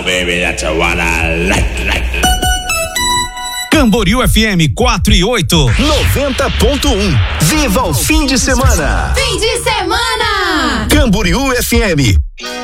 baby, that's what I like. Camboriú FM 4 e 8. 90.1. Viva o fim de semana. Fim de semana. Camboriú FM.